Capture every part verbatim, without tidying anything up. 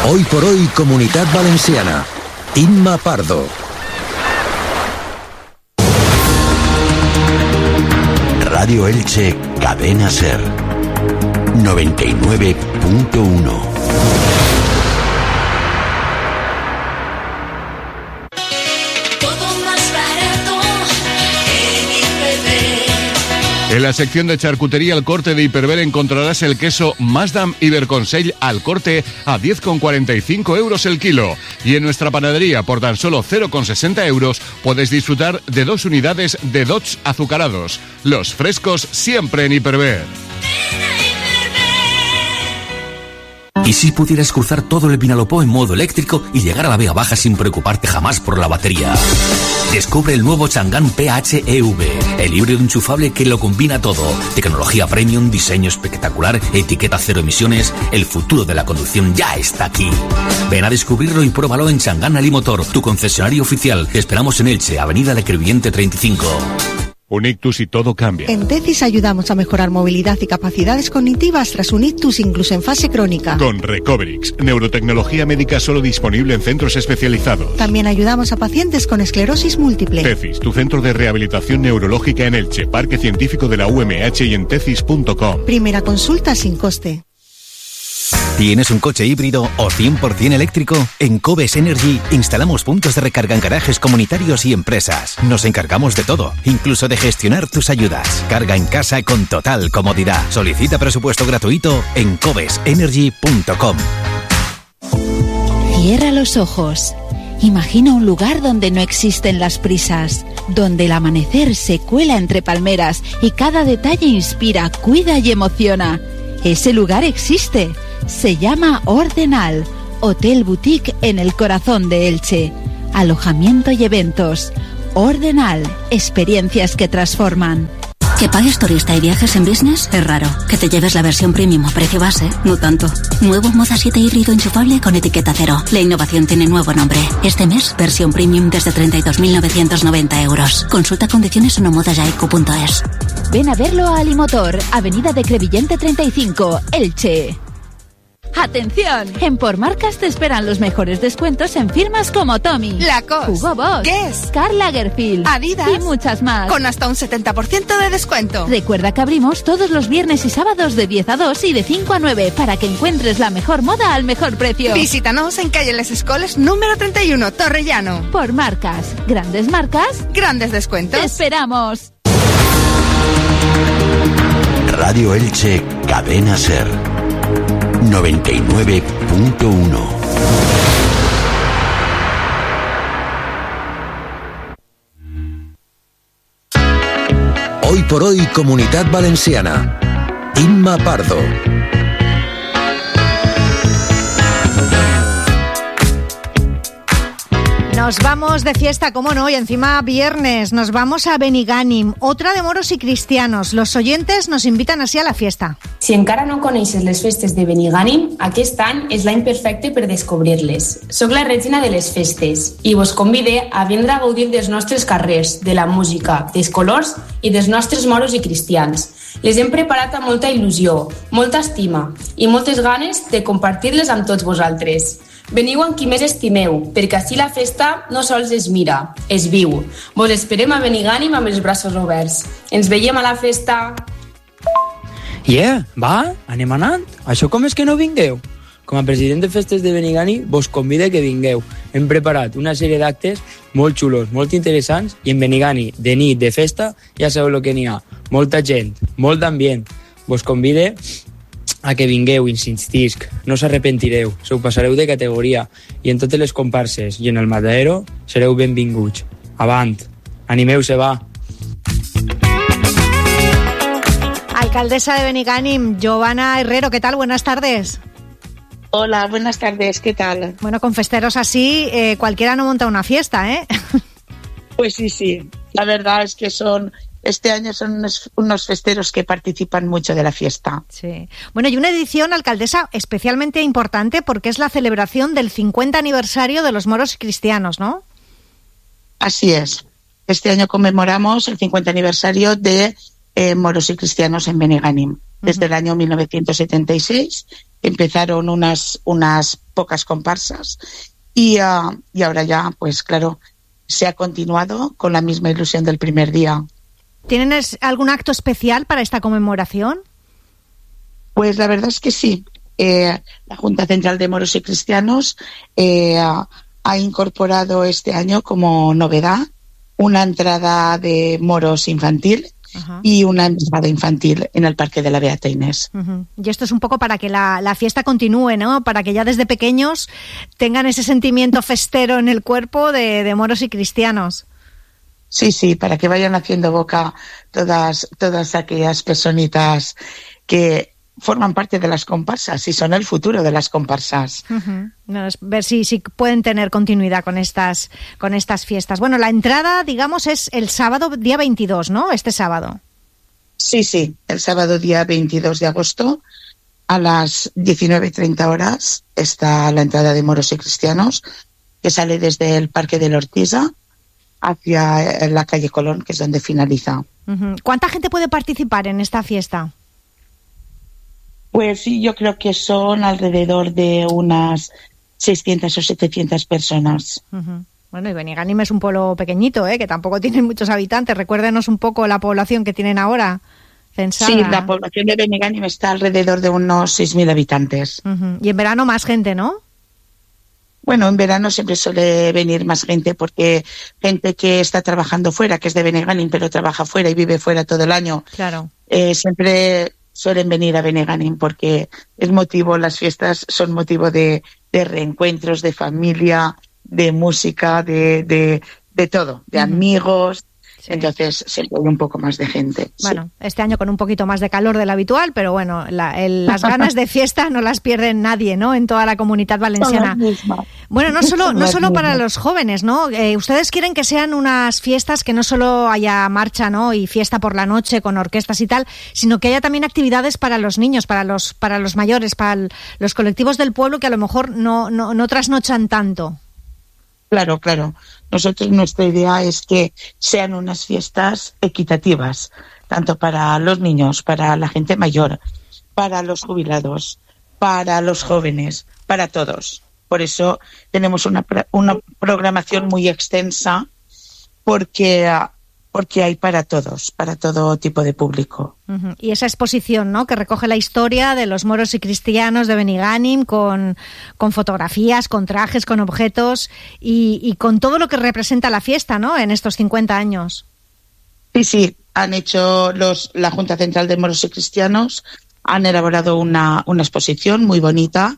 Hoy por hoy, Comunitat Valenciana. Imma Pardo. Radio Elche, Cadena Ser. noventa y nueve punto uno. En la sección de charcutería al corte de Hiperver encontrarás el queso Masdam Iberconsell al corte a diez con cuarenta y cinco euros el kilo. Y en nuestra panadería, por tan solo cero con sesenta euros, puedes disfrutar de dos unidades de Dodge azucarados. Los frescos siempre en Hiperver. ¿Y si pudieras cruzar todo el Vinalopó en modo eléctrico y llegar a la Vega Baja sin preocuparte jamás por la batería? Descubre el nuevo Chang'an P H E V, el híbrido enchufable que lo combina todo. Tecnología premium, diseño espectacular, etiqueta cero emisiones. El futuro de la conducción ya está aquí. Ven a descubrirlo y pruébalo en Chang'an Alimotor, tu concesionario oficial. Te esperamos en Elche, Avenida Le Crevillente treinta y cinco. Un ictus y todo cambia. En Tecis ayudamos a mejorar movilidad y capacidades cognitivas tras un ictus incluso en fase crónica. Con Recoverix, neurotecnología médica solo disponible en centros especializados. También ayudamos a pacientes con esclerosis múltiple. Tecis, tu centro de rehabilitación neurológica en Elche, Parque Científico de la U M H y en tecis punto com. Primera consulta sin coste. ¿Tienes un coche híbrido o cien por ciento eléctrico? En Cobes Energy instalamos puntos de recarga en garajes comunitarios y empresas. Nos encargamos de todo, incluso de gestionar tus ayudas. Carga en casa con total comodidad. Solicita presupuesto gratuito en cobes energy punto com. Cierra los ojos. Imagina un lugar donde no existen las prisas, donde el amanecer se cuela entre palmeras y cada detalle inspira, cuida y emociona. Ese lugar existe. Se llama Ordenal, Hotel Boutique en el corazón de Elche. Alojamiento y eventos. Ordenal, experiencias que transforman. Que pagues turista y viajes en business es raro. Que te lleves la versión premium a precio base, no tanto. Nuevo Moza siete híbrido enchufable con etiqueta cero. La innovación tiene nuevo nombre. Este mes, versión premium desde treinta y dos mil novecientos noventa euros. Consulta condiciones en omodajaico punto es. Ven a verlo a Alimotor, Avenida de Crevillente treinta y cinco, Elche. ¡Atención! En Por Marcas te esperan los mejores descuentos en firmas como Tommy, Lacoste, Hugo Boss, Guess, Karl Lagerfeld, Adidas y muchas más. Con hasta un setenta por ciento de descuento. Recuerda que abrimos todos los viernes y sábados de diez a dos y de cinco a nueve para que encuentres la mejor moda al mejor precio. Visítanos en calle Les Escoles número treinta y uno, Torrellano. Por Marcas. Grandes marcas. Grandes descuentos. ¡Te esperamos! Radio Elche, Cadena Ser. noventa y nueve punto uno. Hoy por hoy, Comunitat Valenciana. Imma Pardo. Nos vamos de fiesta, cómo no, y encima viernes. Nos vamos a Benigànim, otra de moros y cristianos. Los oyentes nos invitan así a la fiesta. Si encara no coneixes les festes de Benigànim, aquest any és l'any perfecte per descobrir-les. Soc la regina de les festes i vos convide a vindre a gaudir dels nostres carrers, de la música, dels colors i dels nostres moros i cristians. Les hem preparat amb molta il·lusió, molta estima i moltes ganes de compartir-les amb tots vosaltres. Veniu amb qui més estimeu, perquè així la festa no sols es mira, es viu. Vos esperem a Benigànim amb els braços oberts. Ens veiem a la festa! Yeah, va, anem anant. Això com és que no vingueu? Com a president de festes de Benigànim vos convide que vingueu. Hem preparat una sèrie d'actes molt xulos, molt interessants, i en Benigànim, de nit, de festa, ja sabeu el que n'hi ha. Molta gent, molt d'ambient. Vos convide a que vingueu, insistisc, no s'arrepentireu, se ho passareu de categoria, i en totes les comparses i en el matadero sereu benvinguts. Avant, animeu-se, va. Alcaldesa de Benigànim, Giovanna Herrero, ¿qué tal? Buenas tardes. Hola, buenas tardes, ¿qué tal? Bueno, con festeros así, eh, cualquiera no monta una fiesta, ¿eh? Pues sí, sí, la verdad es que son... Este año son unos, unos festeros que participan mucho de la fiesta. Sí. Bueno, y una edición, alcaldesa, especialmente importante porque es la celebración del cincuenta aniversario de los moros cristianos, ¿no? Así es. Este año conmemoramos el cincuenta aniversario de eh, moros y cristianos en Benigànim. Desde uh-huh. el año mil novecientos setenta y seis empezaron unas, unas pocas comparsas y, uh, y ahora ya, pues claro, se ha continuado con la misma ilusión del primer día. ¿Tienen algún acto especial para esta conmemoración? Pues la verdad es que sí. Eh, la Junta Central de Moros y Cristianos eh, ha, ha incorporado este año como novedad una entrada de moros infantil. Ajá. Y una entrada infantil en el Parque de la Beata Inés. Uh-huh. Y esto es un poco para que la, la fiesta continúe, ¿no? Para que ya desde pequeños tengan ese sentimiento festero en el cuerpo de, de moros y cristianos. Sí, sí, para que vayan haciendo boca todas, todas aquellas personitas que forman parte de las comparsas y son el futuro de las comparsas. Uh-huh. No, es ver si, si pueden tener continuidad con estas, con estas fiestas. Bueno, la entrada, digamos, es el sábado día veintidós, ¿no? Este sábado. Sí, sí, el sábado día veintidós de agosto a las diecinueve treinta horas está la entrada de moros y cristianos, que sale desde el Parque de la Ortiza hacia la calle Colón, que es donde finaliza. Uh-huh. ¿Cuánta gente puede participar en esta fiesta? Pues sí, yo creo que son alrededor de unas seiscientas o setecientas personas. Uh-huh. Bueno, y Benigànim es un pueblo pequeñito, ¿eh? Que tampoco tiene muchos habitantes. Recuérdenos un poco la población que tienen ahora censada. Sí, la población de Benigànim está alrededor de unos seis mil habitantes. Uh-huh. Y en verano más gente, ¿no? Bueno, en verano siempre suele venir más gente porque gente que está trabajando fuera, que es de Benigànim, pero trabaja fuera y vive fuera todo el año. Claro. Eh, siempre suelen venir a Benigànim porque es motivo, las fiestas son motivo de, de reencuentros, de familia, de música, de, de, de todo, de uh-huh. amigos. Sí. Entonces siempre hay un poco más de gente. Bueno, sí. Este año con un poquito más de calor del habitual, pero bueno, la, el, las ganas de fiesta no las pierde nadie, ¿no? En toda la Comunidad Valenciana. Bueno, no solo, no solo para los jóvenes, ¿no? Eh, ustedes quieren que sean unas fiestas que no solo haya marcha, ¿no? Y fiesta por la noche con orquestas y tal, sino que haya también actividades para los niños, para los, para los mayores, para el, los colectivos del pueblo que a lo mejor no, no, no trasnochan tanto. Claro, claro. Nosotros, nuestra idea es que sean unas fiestas equitativas, tanto para los niños, para la gente mayor, para los jubilados, para los jóvenes, para todos. Por eso tenemos una, una programación muy extensa, porque, porque hay para todos, para todo tipo de público. Uh-huh. Y esa exposición, ¿no?, que recoge la historia de los moros y cristianos de Benigànim con, con fotografías, con trajes, con objetos y, y con todo lo que representa la fiesta, ¿no?, en estos cincuenta años. Sí, sí, han hecho los, la Junta Central de Moros y Cristianos, han elaborado una, una exposición muy bonita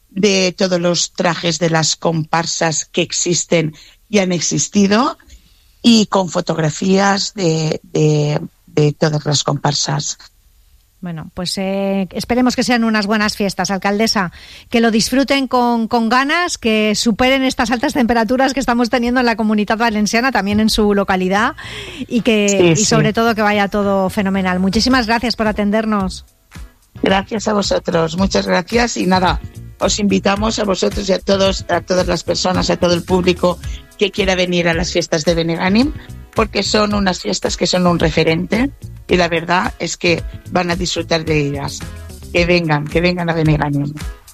de todos los trajes de las comparsas que existen y han existido, y con fotografías de, de, de todas las comparsas. Bueno, pues eh, esperemos que sean unas buenas fiestas, alcaldesa, que lo disfruten con, con ganas, que superen estas altas temperaturas que estamos teniendo en la Comunidad Valenciana, también en su localidad, y que sí, y sí. sobre todo que vaya todo fenomenal. Muchísimas gracias por atendernos. Gracias a vosotros, muchas gracias, y nada, os invitamos a vosotros y a todos, a todas las personas, a todo el público que quiera venir a las fiestas de Benigànim, porque son unas fiestas que son un referente y la verdad es que van a disfrutar de ellas. Que vengan, que vengan a Benigànim.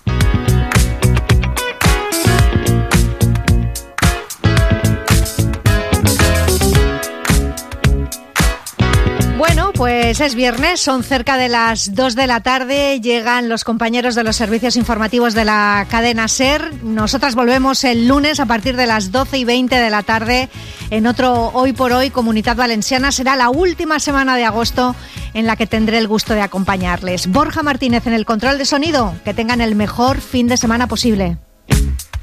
Bueno, pues es viernes, son cerca de las dos de la tarde, llegan los compañeros de los servicios informativos de la cadena SER. Nosotras volvemos el lunes a partir de las doce y veinte de la tarde en otro Hoy por Hoy Comunidad Valenciana. Será la última semana de agosto en la que tendré el gusto de acompañarles. Borja Martínez en el control de sonido. Que tengan el mejor fin de semana posible.